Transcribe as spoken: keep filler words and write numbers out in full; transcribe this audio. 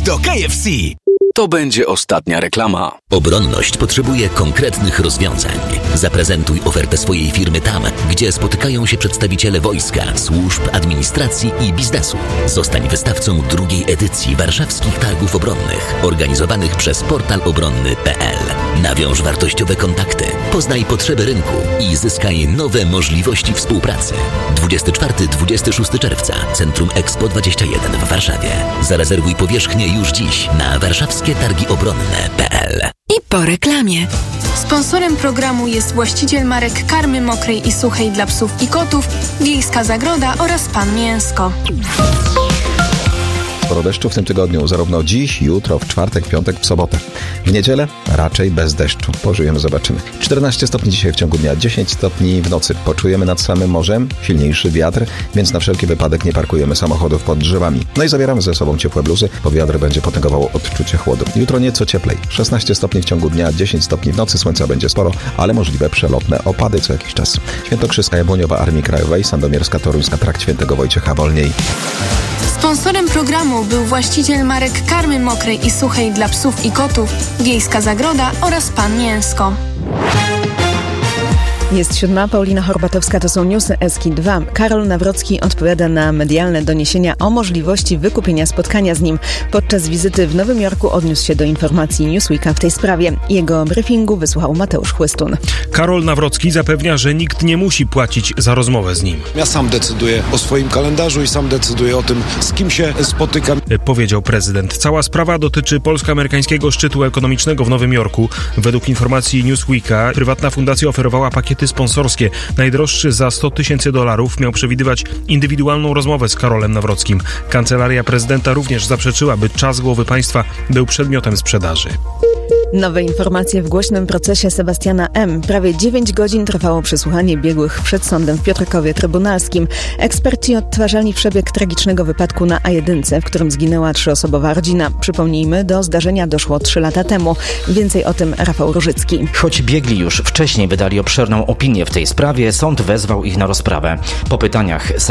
do K F C. To będzie ostatnia reklama. Obronność potrzebuje konkretnych rozwiązań. Zaprezentuj ofertę swojej firmy tam, gdzie spotykają się przedstawiciele wojska, służb, administracji i biznesu. Zostań wystawcą drugiej edycji Warszawskich Targów Obronnych, organizowanych przez portal obronny kropka p l. Nawiąż wartościowe kontakty, poznaj potrzeby rynku i zyskaj nowe możliwości współpracy. dwudziestego czwartego do dwudziestego szóstego czerwca, Centrum Expo dwadzieścia jeden w Warszawie. Zarezerwuj powierzchnię już dziś na warszawskie targi obronne kropka p l. I po reklamie. Sponsorem programu jest właściciel marek karmy mokrej i suchej dla psów i kotów, Wiejska Zagroda oraz Pan Mięsko. Sporo deszczu w tym tygodniu, zarówno dziś, jutro, w czwartek, piątek, w sobotę. W niedzielę raczej bez deszczu. Pożyjemy, zobaczymy. czternaście stopni dzisiaj w ciągu dnia, dziesięć stopni w nocy. Poczujemy nad samym morzem silniejszy wiatr, więc na wszelki wypadek nie parkujemy samochodów pod drzewami. No i zabieramy ze sobą ciepłe bluzy, bo wiatr będzie potęgował odczucie chłodu. Jutro nieco cieplej. szesnaście stopni w ciągu dnia, dziesięć stopni w nocy. Słońca będzie sporo, ale możliwe przelotne opady co jakiś czas. Świętokrzyska, Jabłoniowa Armii Krajowej, Sandomierska, Toruńska, Trakt Świętego Wojciecha Wolniej. Sponsorem programu był właściciel marek karmy mokrej i suchej dla psów i kotów, Wiejska Zagroda oraz Pan Mięsko. Jest siódma, Paulina Horbatowska, to są newsy S K I dwa. Karol Nawrocki odpowiada na medialne doniesienia o możliwości wykupienia spotkania z nim. Podczas wizyty w Nowym Jorku odniósł się do informacji Newsweeka w tej sprawie. Jego briefingu wysłuchał Mateusz Chłystun. Karol Nawrocki zapewnia, że nikt nie musi płacić za rozmowę z nim. Ja sam decyduję o swoim kalendarzu i sam decyduję o tym, z kim się spotykam. Powiedział prezydent. Cała sprawa dotyczy polsko-amerykańskiego szczytu ekonomicznego w Nowym Jorku. Według informacji Newsweeka prywatna fundacja oferowała pakiety sponsorskie. Najdroższy za sto tysięcy dolarów miał przewidywać indywidualną rozmowę z Karolem Nawrockim. Kancelaria prezydenta również zaprzeczyła, by czas głowy państwa był przedmiotem sprzedaży. Nowe informacje w głośnym procesie Sebastiana M. Prawie dziewięć godzin trwało przesłuchanie biegłych przed sądem w Piotrkowie Trybunalskim. Eksperci odtwarzali przebieg tragicznego wypadku na A jeden, w którym zginęła trzyosobowa rodzina. Przypomnijmy, do zdarzenia doszło trzy lata temu. Więcej o tym Rafał Różycki. Choć biegli już wcześniej wydali obszerną opinię w tej sprawie, sąd wezwał ich na rozprawę. Po pytaniach